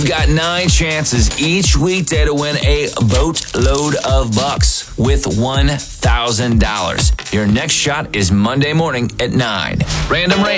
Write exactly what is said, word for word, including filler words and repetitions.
got nine chances each weekday to win a boatload of bucks with one thousand dollars. Your next shot is Monday morning at nine. Random Rain.